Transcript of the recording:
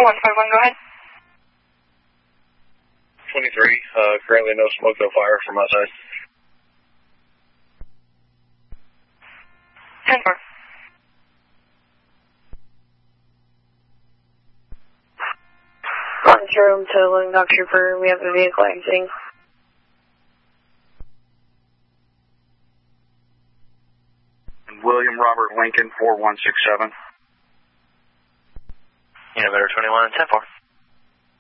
151, go ahead. 23, currently no smoke, no fire from my side. 10-4. On Jerome to Loading Dock Trooper, we have a vehicle exiting. William Robert Lincoln, 4167. Innovator 21 and 10-4.